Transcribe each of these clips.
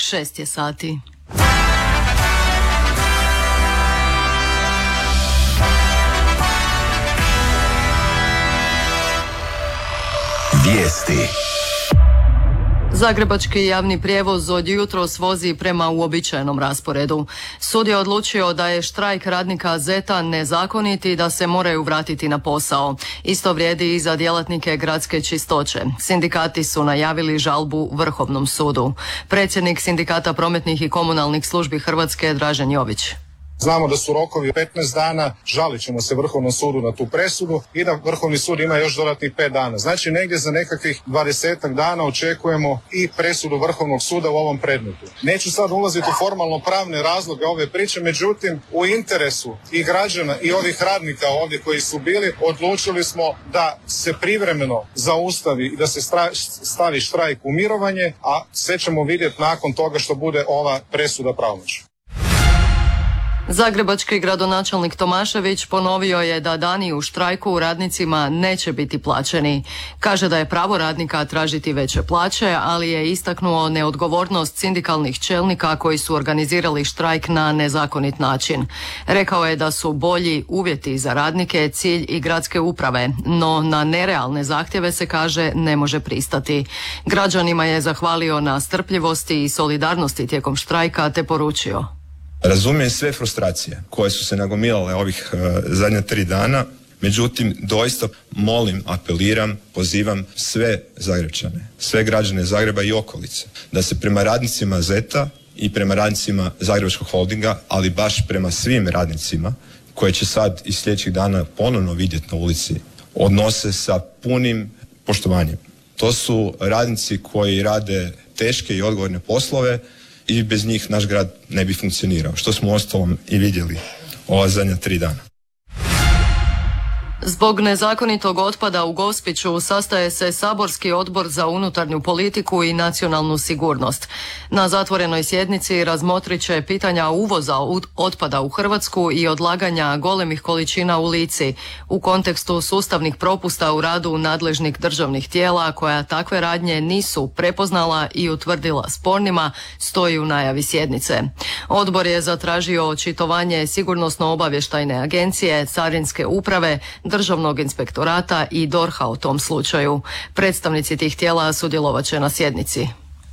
6 je sati. Vijesti. Zagrebački javni prijevoz od jutros vozi prema uobičajenom rasporedu. Sud je odlučio da je štrajk radnika ZET-a nezakonit i da se moraju vratiti na posao. Isto vrijedi i za djelatnike gradske čistoće. Sindikati su najavili žalbu Vrhovnom sudu. Predsjednik Sindikata prometnih i komunalnih službi Hrvatske Dražen Jović. Znamo da su rokovi 15 dana, žalit ćemo se Vrhovnom sudu na tu presudu i da Vrhovni sud ima još dodatnih 5 dana. Znači negdje za nekakvih 20 dana očekujemo i presudu Vrhovnog suda u ovom predmetu. Neću sad ulaziti u formalno pravne razloge ove priče, međutim u interesu i građana i ovih radnika ovdje koji su bili, odlučili smo da se privremeno zaustavi i da se stavi štrajk u mirovanje, a sve ćemo vidjeti nakon toga što bude ova presuda pravomoćna. Zagrebački gradonačelnik Tomašević ponovio je da dani u štrajku radnicima neće biti plaćeni. Kaže da je pravo radnika tražiti veće plaće, ali je istaknuo neodgovornost sindikalnih čelnika koji su organizirali štrajk na nezakonit način. Rekao je da su bolji uvjeti za radnike cilj i gradske uprave, no na nerealne zahtjeve se kaže ne može pristati. Građanima je zahvalio na strpljivosti i solidarnosti tijekom štrajka te poručio: Razumijem sve frustracije koje su se nagomilale ovih zadnja 3 dana, međutim doista molim, apeliram, pozivam sve Zagrepčane, sve građane Zagreba i okolice da se prema radnicima ZET-a i prema radnicima Zagrebačkog holdinga, ali baš prema svim radnicima koje će sad iz sljedećih dana ponovno vidjeti na ulici, odnose sa punim poštovanjem. To su radnici koji rade teške i odgovorne poslove i bez njih naš grad ne bi funkcionirao, što smo uostalom i vidjeli ova zadnja 3 dana. Zbog nezakonitog otpada u Gospiću sastaje se saborski odbor za unutarnju politiku i nacionalnu sigurnost. Na zatvorenoj sjednici razmotrit će pitanja uvoza otpada u Hrvatsku i odlaganja golemih količina u Lici u kontekstu sustavnih propusta u radu nadležnih državnih tijela koja takve radnje nisu prepoznala i utvrdila spornima, stoji u najavi sjednice. Odbor je zatražio očitovanje Sigurnosno-obavještajne agencije, Carinske uprave, Državnog inspektorata i DORH-a o tom slučaju. Predstavnici tih tijela sudjelovat će na sjednici.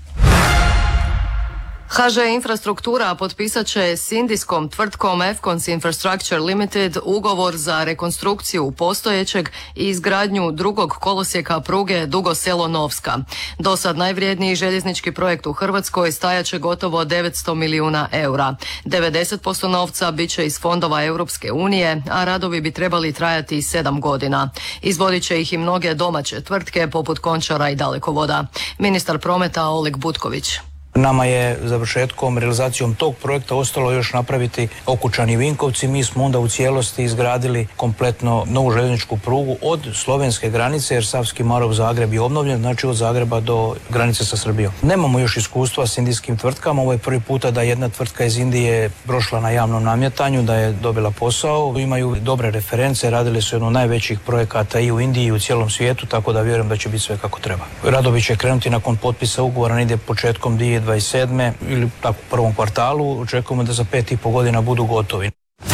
HŽ Infrastruktura potpisat će s indijskom tvrtkom Efcons Infrastructure Limited ugovor za rekonstrukciju postojećeg i izgradnju drugog kolosijeka pruge Dugo Selo-Novska. Dosad najvrijedniji željeznički projekt u Hrvatskoj stajat će gotovo 900 milijuna eura. 90% novca bit će iz fondova Europske unije, a radovi bi trebali trajati 7 godina. Izvodit će ih i mnoge domaće tvrtke poput Končara i Dalekovoda. Ministar prometa Oleg Butković. Nama je završetkom, realizacijom tog projekta ostalo još napraviti Okučani i Vinkovci. Mi smo onda u cijelosti izgradili kompletno novu željezničku prugu od slovenske granice, jer Savski Marof-Zagreb je obnovljen, znači od Zagreba do granice sa Srbijom. Nemamo još iskustva s indijskim tvrtkama. Ovo je prvi puta da jedna tvrtka iz Indije prošla na javnom namjetanju, da je dobila posao. Imaju dobre reference, radili su jedno od najvećih projekata i u Indiji i u cijelom svijetu, tako da vjerujem da će biti sve kako treba. Radovi će krenuti nakon potpisa ugovora, ide početkom 2027. ili tako u prvom kvartalu. Očekujemo da za 5,5 godina budu gotovi.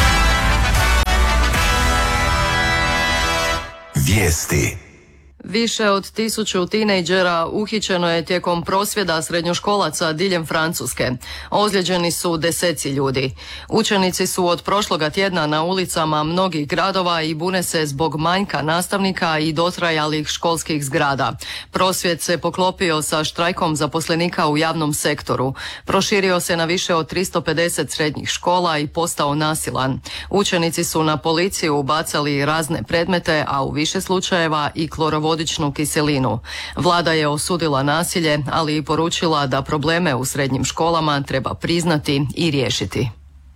Vijesti. Više od 1000 tinejdžera uhićeno je tijekom prosvjeda srednjoškolaca diljem Francuske. Ozlijeđeni su deseci ljudi. Učenici su od prošloga tjedna na ulicama mnogih gradova i bune se zbog manjka nastavnika i dotrajalih školskih zgrada. Prosvjed se poklopio sa štrajkom zaposlenika u javnom sektoru. Proširio se na više od 350 srednjih škola i postao nasilan. Učenici su na policiju bacali razne predmete, a u više slučajeva i klorovodičnu kiselinu. Vlada je osudila nasilje, ali i poručila da probleme u srednjim školama treba priznati i riješiti.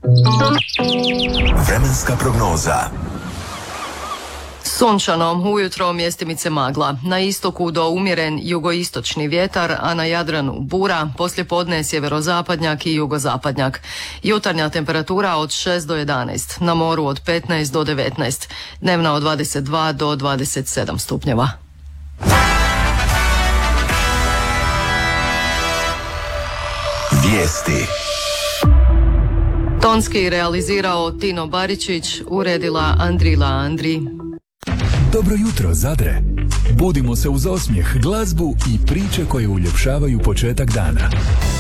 Vremenska prognoza. Sunčano, ujutro mjestimice magla. Na istoku do umjeren jugoistočni vjetar, a na Jadranu bura, poslijepodne sjeverozapadnjak i jugozapadnjak. Jutarnja temperatura od 6 do 11, na moru od 15 do 19, dnevna od 22 do 27 stupnjeva. Vijesti. Tonski realizirao Tino Baričić, uredila Andrila Andri. Dobro jutro, Zadre. Budimo se uz osmijeh, glazbu i priče koje uljepšavaju početak dana.